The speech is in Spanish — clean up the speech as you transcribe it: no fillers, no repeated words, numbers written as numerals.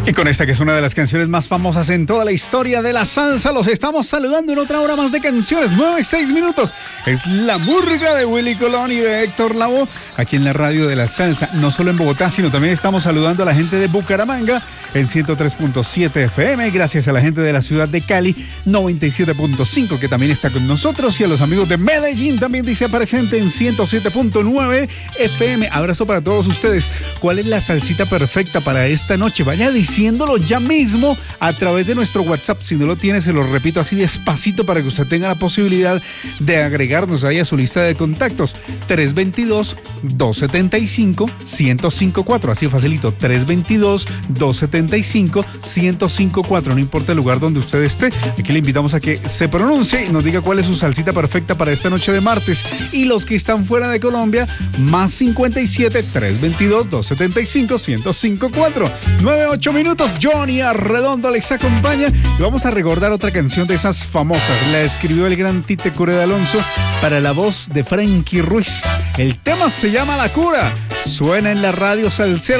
Y con esta que es una de las canciones más famosas en toda la historia de la salsa, los estamos saludando en otra hora más de canciones, 9-6 minutos. Es La Murga de Willy Colón y de Héctor Lavoe, aquí en la radio de la salsa, no solo en Bogotá, sino también estamos saludando a la gente de Bucaramanga en 103.7 FM, gracias a la gente de la ciudad de Cali, 97.5, que también está con nosotros, y a los amigos de Medellín, también dice presente en 107.9 FM. Abrazo para todos ustedes. ¿Cuál es la salsita perfecta para esta noche? Vaya diciéndolo ya mismo a través de nuestro WhatsApp. Si no lo tiene, se lo repito así despacito para que usted tenga la posibilidad de agregarnos ahí a su lista de contactos. 322-275-1054. Así facilito. 322-275-1054. No importa el lugar donde usted esté. Aquí le invitamos a que se pronuncie y nos diga cuál es su salsita perfecta para esta noche de martes. Y los que están fuera de Colombia, más 57 322 275 1054. 9-8 minutos. Johnny Arredondo les acompaña y vamos a recordar otra canción de esas famosas. La escribió el gran Tite Cure de Alonso para la voz de Frankie Ruiz. El tema se llama La Cura. Suena en la radio salsera.